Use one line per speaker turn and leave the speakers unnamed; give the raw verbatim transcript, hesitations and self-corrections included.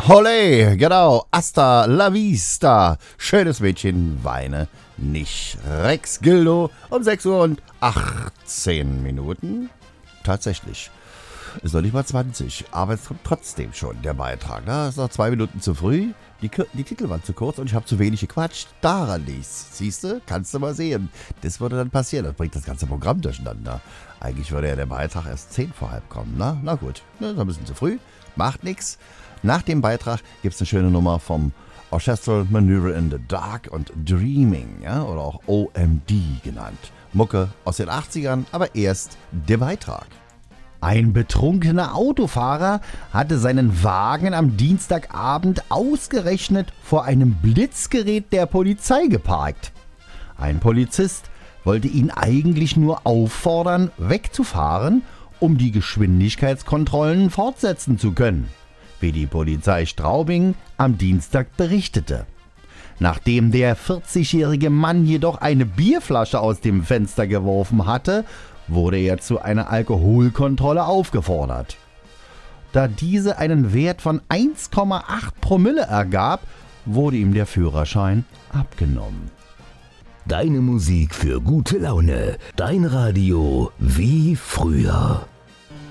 Olé, genau, hasta la vista. Schönes Mädchen, weine nicht. Rex Gildo um sechs Uhr und achtzehn Minuten. Tatsächlich. Ist noch nicht mal zwanzig, aber es kommt trotzdem schon der Beitrag. Da ist noch zwei Minuten zu früh. Die, die Titel waren zu kurz und ich habe zu wenig gequatscht. Daran liegt's. Siehst du? Kannst du mal sehen. Das würde dann passieren. Das bringt das ganze Programm durcheinander. Eigentlich würde ja der Beitrag erst zehn vor halb kommen. Na, na gut, ne, ist ein bisschen zu früh. Macht nichts. Nach dem Beitrag gibt es eine schöne Nummer vom Orchestral Maneuver in the Dark und Dreaming, ja, oder auch O M D genannt. Mucke aus den achtzigern, aber erst der Beitrag.
Ein betrunkener Autofahrer hatte seinen Wagen am Dienstagabend ausgerechnet vor einem Blitzgerät der Polizei geparkt. Ein Polizist wollte ihn eigentlich nur auffordern, wegzufahren, um die Geschwindigkeitskontrollen fortsetzen zu können, wie die Polizei Straubing am Dienstag berichtete. Nachdem der vierzigjährige Mann jedoch eine Bierflasche aus dem Fenster geworfen hatte, wurde er zu einer Alkoholkontrolle aufgefordert. Da diese einen Wert von eins Komma acht Promille ergab, wurde ihm der Führerschein abgenommen.
Deine Musik für gute Laune. Dein Radio wie früher.